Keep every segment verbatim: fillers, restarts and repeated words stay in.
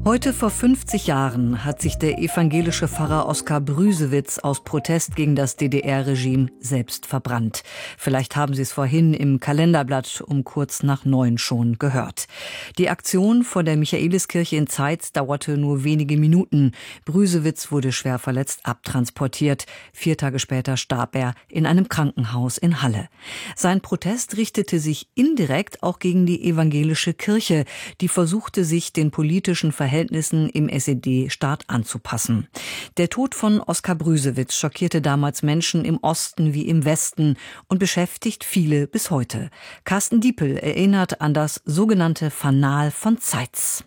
Heute vor fünfzig Jahren hat sich der evangelische Pfarrer Oskar Brüsewitz aus Protest gegen das D D R-Regime selbst verbrannt. Vielleicht haben Sie es vorhin im Kalenderblatt um kurz nach neun schon gehört. Die Aktion vor der Michaeliskirche in Zeitz dauerte nur wenige Minuten. Brüsewitz wurde schwer verletzt abtransportiert. Vier Tage später starb er in einem Krankenhaus in Halle. Sein Protest richtete sich indirekt auch gegen die evangelische Kirche, die versuchte, sich den politischen Verhältnissen Verhältnissen im S E D-Staat anzupassen. Der Tod von Oskar Brüsewitz schockierte damals Menschen im Osten wie im Westen und beschäftigt viele bis heute. Carsten Diepel erinnert an das sogenannte Fanal von Zeitz.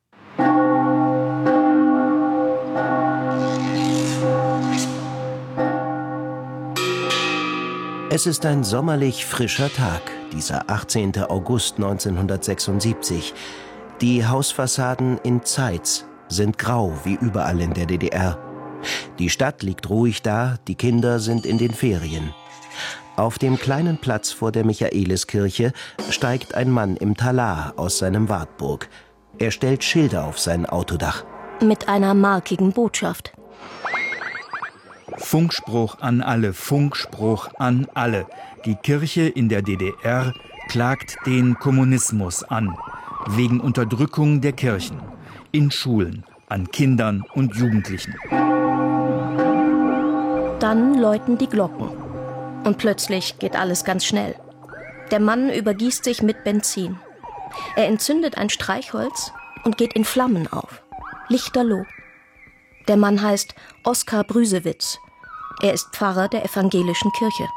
Es ist ein sommerlich frischer Tag, dieser achtzehnten August neunzehnhundertsechsundsiebzig. Die Hausfassaden in Zeitz sind grau wie überall in der D D R. Die Stadt liegt ruhig da, die Kinder sind in den Ferien. Auf dem kleinen Platz vor der Michaeliskirche steigt ein Mann im Talar aus seinem Wartburg. Er stellt Schilder auf sein Autodach. Mit einer markigen Botschaft. Funkspruch an alle, Funkspruch an alle. Die Kirche in der D D R klagt den Kommunismus an. Wegen Unterdrückung der Kirchen, in Schulen, an Kindern und Jugendlichen. Dann läuten die Glocken. Und plötzlich geht alles ganz schnell. Der Mann übergießt sich mit Benzin. Er entzündet ein Streichholz und geht in Flammen auf. Lichterloh. Der Mann heißt Oskar Brüsewitz. Er ist Pfarrer der evangelischen Kirche.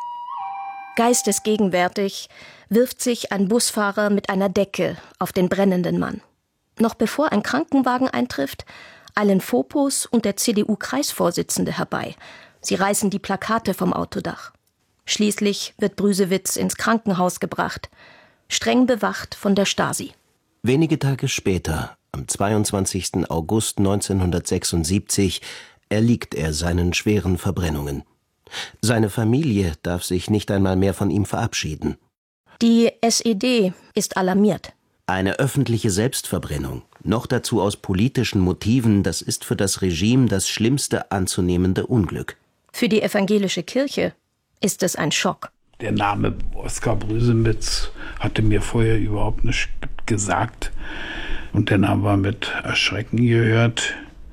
Geistesgegenwärtig wirft sich ein Busfahrer mit einer Decke auf den brennenden Mann. Noch bevor ein Krankenwagen eintrifft, eilen Fopus und der C D U-Kreisvorsitzende herbei. Sie reißen die Plakate vom Autodach. Schließlich wird Brüsewitz ins Krankenhaus gebracht, streng bewacht von der Stasi. Wenige Tage später, am zweiundzwanzigsten August neunzehnhundertsechsundsiebzig, erliegt er seinen schweren Verbrennungen. Seine Familie darf sich nicht einmal mehr von ihm verabschieden. Die S E D ist alarmiert. Eine öffentliche Selbstverbrennung, noch dazu aus politischen Motiven, das ist für das Regime das schlimmste anzunehmende Unglück. Für die evangelische Kirche ist es ein Schock. Der Name Oskar Brüsewitz hatte mir vorher überhaupt nicht gesagt. Und dann haben wir mit Erschrecken gehört,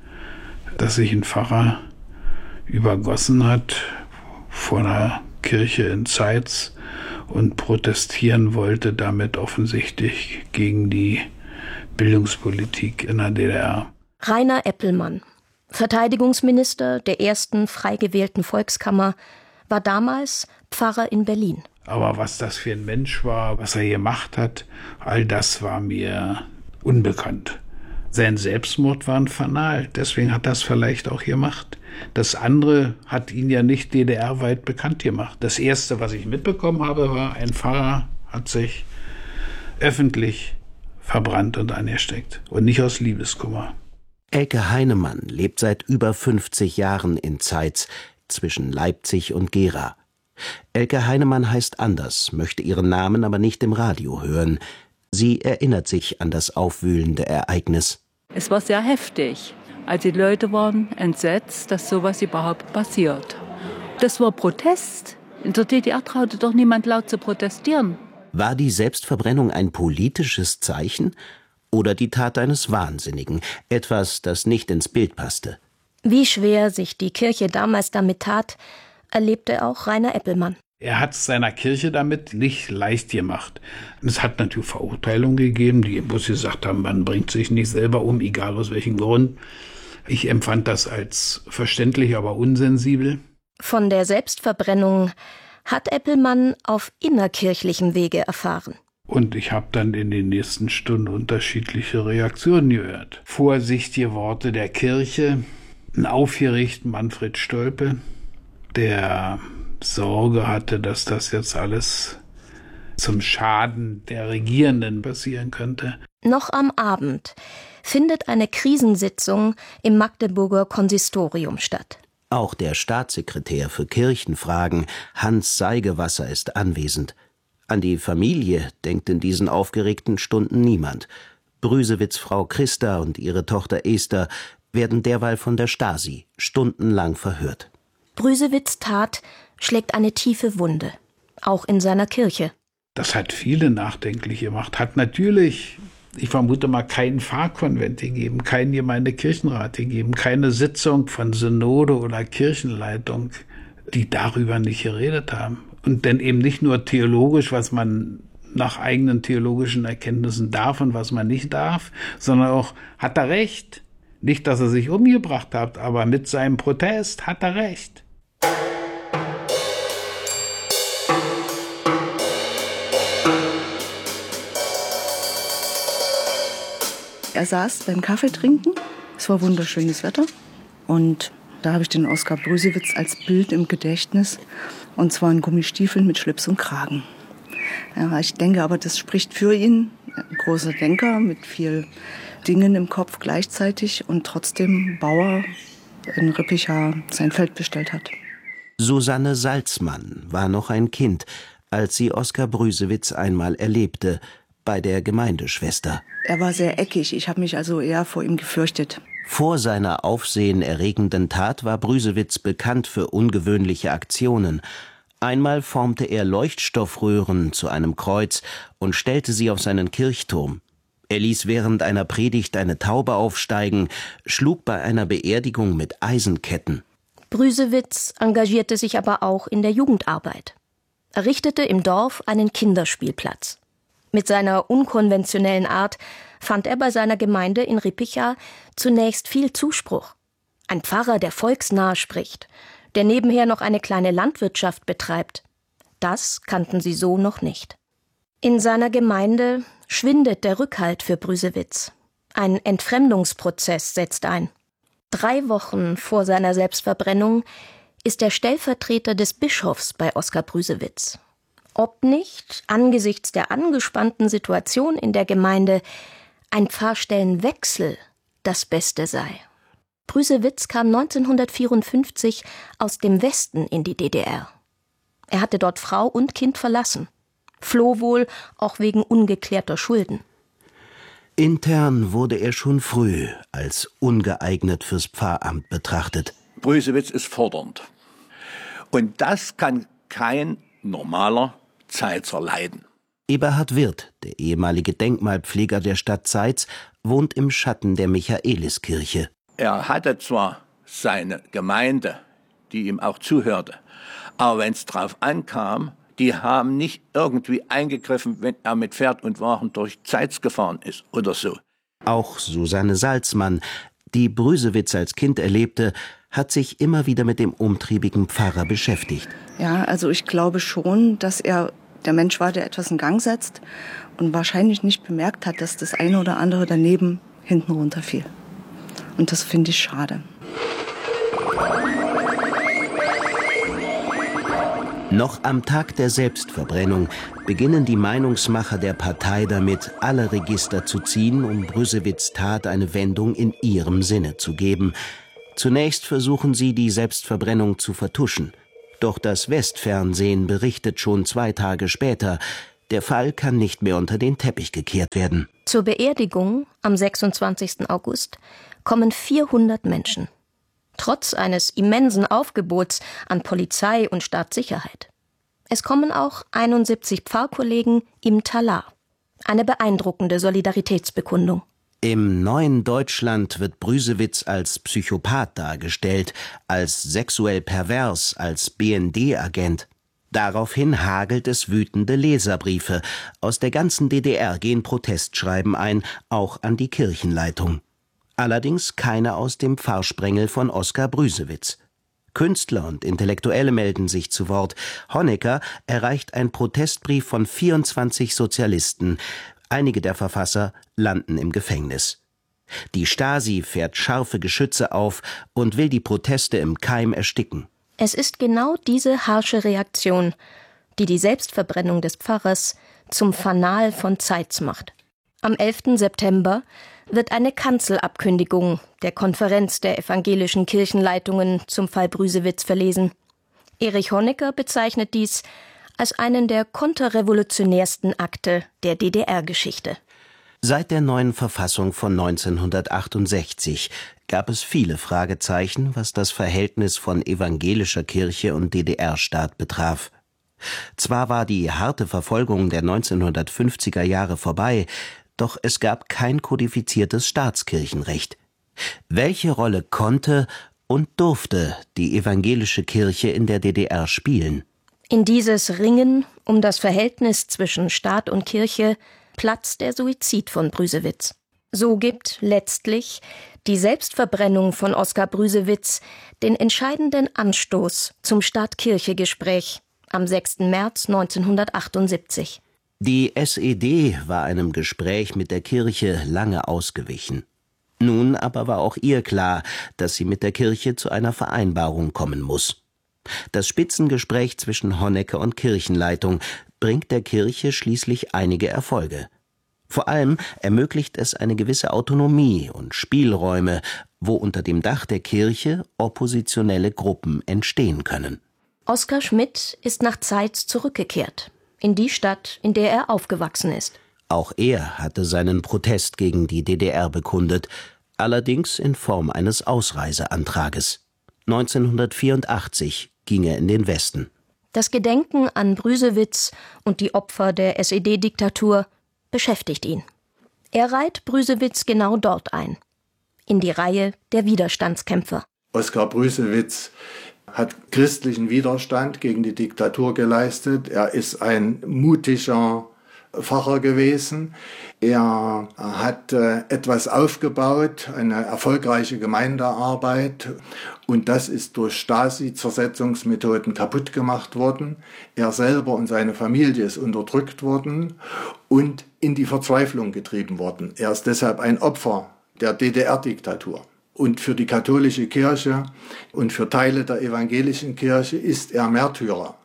dass sich ein Pfarrer übergossen hat vor einer Kirche in Zeitz und protestieren wollte damit offensichtlich gegen die Bildungspolitik in der D D R. Rainer Eppelmann, Verteidigungsminister der ersten frei gewählten Volkskammer, war damals Pfarrer in Berlin. Aber was das für ein Mensch war, was er gemacht hat, all das war mir unbekannt. Sein Selbstmord war ein Fanal, deswegen hat er das vielleicht auch gemacht. Das andere hat ihn ja nicht D D R-weit bekannt gemacht. Das Erste, was ich mitbekommen habe, war, ein Pfarrer hat sich öffentlich verbrannt und angesteckt. Und nicht aus Liebeskummer. Elke Heinemann lebt seit über fünfzig Jahren in Zeitz, zwischen Leipzig und Gera. Elke Heinemann heißt anders, möchte ihren Namen aber nicht im Radio hören. Sie erinnert sich an das aufwühlende Ereignis. Es war sehr heftig. Also die Leute waren entsetzt, dass sowas überhaupt passiert. Das war Protest. In der D D R traute doch niemand laut zu protestieren. War die Selbstverbrennung ein politisches Zeichen oder die Tat eines Wahnsinnigen, etwas, das nicht ins Bild passte? Wie schwer sich die Kirche damals damit tat, erlebte auch Rainer Eppelmann. Er hat es seiner Kirche damit nicht leicht gemacht. Es hat natürlich Verurteilungen gegeben, die bloß gesagt haben, man bringt sich nicht selber um, egal aus welchem Grund. Ich empfand das als verständlich, aber unsensibel. Von der Selbstverbrennung hat Eppelmann auf innerkirchlichem Wege erfahren. Und ich habe dann in den nächsten Stunden unterschiedliche Reaktionen gehört. Vorsichtige Worte der Kirche, ein aufgeregt Manfred Stolpe, der Sorge hatte, dass das jetzt alles zum Schaden der Regierenden passieren könnte. Noch am Abend findet eine Krisensitzung im Magdeburger Konsistorium statt. Auch der Staatssekretär für Kirchenfragen, Hans Seigewasser, ist anwesend. An die Familie denkt in diesen aufgeregten Stunden niemand. Brüsewitz' Frau Christa und ihre Tochter Esther werden derweil von der Stasi stundenlang verhört. Brüsewitz' Tat schlägt eine tiefe Wunde, auch in seiner Kirche. Das hat viele nachdenklich gemacht. Hat natürlich, ich vermute mal, keinen Pfarrkonvent gegeben, keinen Gemeindekirchenrat gegeben, keine Sitzung von Synode oder Kirchenleitung, die darüber nicht geredet haben. Und denn eben nicht nur theologisch, was man nach eigenen theologischen Erkenntnissen darf und was man nicht darf, sondern auch, hat er recht? Nicht, dass er sich umgebracht hat, aber mit seinem Protest hat er recht. Er saß beim Kaffeetrinken, es war wunderschönes Wetter und da habe ich den Oskar Brüsewitz als Bild im Gedächtnis, und zwar in Gummistiefeln mit Schlips und Kragen. Ja, ich denke aber, das spricht für ihn, ein großer Denker mit viel Dingen im Kopf gleichzeitig und trotzdem Bauer in Rippicha sein Feld bestellt hat. Susanne Salzmann war noch ein Kind, als sie Oskar Brüsewitz einmal erlebte, bei der Gemeindeschwester. Er war sehr eckig, ich habe mich also eher vor ihm gefürchtet. Vor seiner aufsehenerregenden Tat war Brüsewitz bekannt für ungewöhnliche Aktionen. Einmal formte er Leuchtstoffröhren zu einem Kreuz und stellte sie auf seinen Kirchturm. Er ließ während einer Predigt eine Taube aufsteigen, schlug bei einer Beerdigung mit Eisenketten. Brüsewitz engagierte sich aber auch in der Jugendarbeit. Er richtete im Dorf einen Kinderspielplatz. Mit seiner unkonventionellen Art fand er bei seiner Gemeinde in Rippicha zunächst viel Zuspruch. Ein Pfarrer, der volksnah spricht, der nebenher noch eine kleine Landwirtschaft betreibt. Das kannten sie so noch nicht. In seiner Gemeinde schwindet der Rückhalt für Brüsewitz. Ein Entfremdungsprozess setzt ein. Drei Wochen vor seiner Selbstverbrennung ist er Stellvertreter des Bischofs bei Oskar Brüsewitz. Ob nicht, angesichts der angespannten Situation in der Gemeinde, ein Pfarrstellenwechsel das Beste sei. Brüsewitz kam neunzehnhundertvierundfünfzig aus dem Westen in die D D R. Er hatte dort Frau und Kind verlassen, floh wohl auch wegen ungeklärter Schulden. Intern wurde er schon früh als ungeeignet fürs Pfarramt betrachtet. Brüsewitz ist fordernd. Und das kann kein normaler Zeitzer leiden. Eberhard Wirth, der ehemalige Denkmalpfleger der Stadt Zeitz, wohnt im Schatten der Michaeliskirche. Er hatte zwar seine Gemeinde, die ihm auch zuhörte, aber wenn es drauf ankam, die haben nicht irgendwie eingegriffen, wenn er mit Pferd und Wagen durch Zeitz gefahren ist oder so. Auch Susanne Salzmann, die Brüsewitz als Kind erlebte, hat sich immer wieder mit dem umtriebigen Pfarrer beschäftigt. Ja, also ich glaube schon, dass er der Mensch war, der etwas in Gang setzt und wahrscheinlich nicht bemerkt hat, dass das eine oder andere daneben hinten runterfiel. Und das finde ich schade. Noch am Tag der Selbstverbrennung beginnen die Meinungsmacher der Partei damit, alle Register zu ziehen, um Brüsewitz' Tat eine Wendung in ihrem Sinne zu geben. Zunächst versuchen sie, die Selbstverbrennung zu vertuschen. Doch das Westfernsehen berichtet schon zwei Tage später, der Fall kann nicht mehr unter den Teppich gekehrt werden. Zur Beerdigung am sechsundzwanzigsten August kommen vierhundert Menschen. Trotz eines immensen Aufgebots an Polizei und Staatssicherheit. Es kommen auch einundsiebzig Pfarrkollegen im Talar. Eine beeindruckende Solidaritätsbekundung. Im neuen Deutschland wird Brüsewitz als Psychopath dargestellt, als sexuell pervers, als B N D-Agent. Daraufhin hagelt es wütende Leserbriefe. Aus der ganzen D D R gehen Protestschreiben ein, auch an die Kirchenleitung. Allerdings keine aus dem Pfarrsprengel von Oskar Brüsewitz. Künstler und Intellektuelle melden sich zu Wort. Honecker erreicht ein Protestbrief von vierundzwanzig Sozialisten. Einige der Verfasser landen im Gefängnis. Die Stasi fährt scharfe Geschütze auf und will die Proteste im Keim ersticken. Es ist genau diese harsche Reaktion, die die Selbstverbrennung des Pfarrers zum Fanal von Zeitz macht. Am elften September wird eine Kanzelabkündigung der Konferenz der evangelischen Kirchenleitungen zum Fall Brüsewitz verlesen. Erich Honecker bezeichnet dies als einen der konterrevolutionärsten Akte der D D R-Geschichte. Seit der neuen Verfassung von neunzehnhundertachtundsechzig gab es viele Fragezeichen, was das Verhältnis von evangelischer Kirche und D D R-Staat betraf. Zwar war die harte Verfolgung der neunzehnhundertfünfziger Jahre vorbei, doch es gab kein kodifiziertes Staatskirchenrecht. Welche Rolle konnte und durfte die evangelische Kirche in der D D R spielen? In dieses Ringen um das Verhältnis zwischen Staat und Kirche platzt der Suizid von Brüsewitz. So gibt letztlich die Selbstverbrennung von Oskar Brüsewitz den entscheidenden Anstoß zum Staat-Kirche-Gespräch am sechsten März neunzehnhundertachtundsiebzig. Die S E D war einem Gespräch mit der Kirche lange ausgewichen. Nun aber war auch ihr klar, dass sie mit der Kirche zu einer Vereinbarung kommen muss. Das Spitzengespräch zwischen Honecker und Kirchenleitung bringt der Kirche schließlich einige Erfolge. Vor allem ermöglicht es eine gewisse Autonomie und Spielräume, wo unter dem Dach der Kirche oppositionelle Gruppen entstehen können. Oskar Schmidt ist nach Zeitz zurückgekehrt, in die Stadt, in der er aufgewachsen ist. Auch er hatte seinen Protest gegen die D D R bekundet, allerdings in Form eines Ausreiseantrages. neunzehnhundertvierundachtzig ging er in den Westen. Das Gedenken an Brüsewitz und die Opfer der S E D-Diktatur beschäftigt ihn. Er reiht Brüsewitz genau dort ein, in die Reihe der Widerstandskämpfer. Oskar Brüsewitz hat christlichen Widerstand gegen die Diktatur geleistet. Er ist ein mutiger Pfarrer gewesen. Er hat äh, etwas aufgebaut, eine erfolgreiche Gemeindearbeit, und das ist durch Stasi-Zersetzungsmethoden kaputt gemacht worden. Er selber und seine Familie ist unterdrückt worden und in die Verzweiflung getrieben worden. Er ist deshalb ein Opfer der D D R-Diktatur. Und für die katholische Kirche und für Teile der evangelischen Kirche ist er Märtyrer.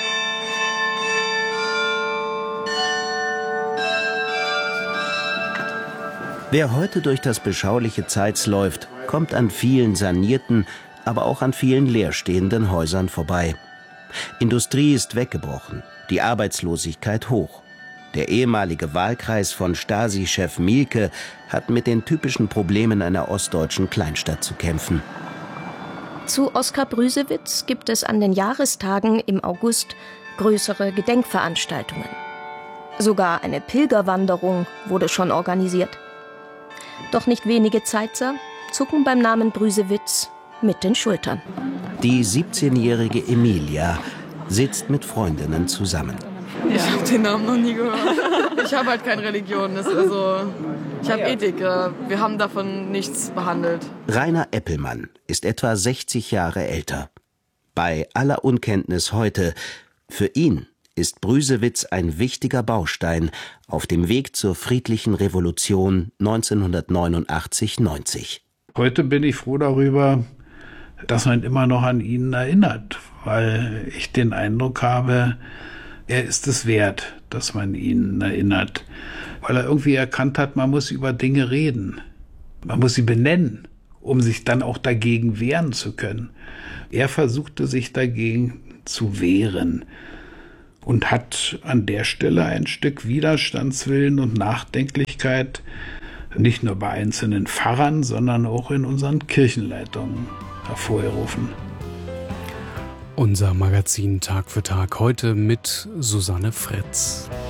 Wer heute durch das beschauliche Zeitz läuft, kommt an vielen sanierten, aber auch an vielen leerstehenden Häusern vorbei. Industrie ist weggebrochen, die Arbeitslosigkeit hoch. Der ehemalige Wahlkreis von Stasi-Chef Mielke hat mit den typischen Problemen einer ostdeutschen Kleinstadt zu kämpfen. Zu Oskar Brüsewitz gibt es an den Jahrestagen im August größere Gedenkveranstaltungen. Sogar eine Pilgerwanderung wurde schon organisiert. Doch nicht wenige Zeitzer zucken beim Namen Brüsewitz mit den Schultern. Die siebzehnjährige Emilia sitzt mit Freundinnen zusammen. Ich habe den Namen noch nie gehört. Ich habe halt keine Religion. Das ist also, ich habe Ethik. Wir haben davon nichts behandelt. Rainer Eppelmann ist etwa sechzig Jahre älter. Bei aller Unkenntnis heute, für ihn ist Brüsewitz ein wichtiger Baustein auf dem Weg zur friedlichen Revolution neunzehnhundertneunundachtzig neunzig. Heute bin ich froh darüber, dass man immer noch an ihn erinnert, weil ich den Eindruck habe, er ist es wert, dass man ihn erinnert, weil er irgendwie erkannt hat, man muss über Dinge reden, man muss sie benennen, um sich dann auch dagegen wehren zu können. Er versuchte sich dagegen zu wehren und hat an der Stelle ein Stück Widerstandswillen und Nachdenklichkeit nicht nur bei einzelnen Pfarrern, sondern auch in unseren Kirchenleitungen hervorgerufen. Unser Magazin Tag für Tag heute mit Susanne Fritz.